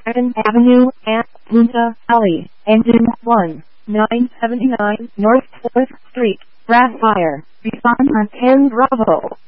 2nd Avenue at Punta Alley, Engine 1, 979 North 4th Street, Brassfire. Respond on 10 Bravo.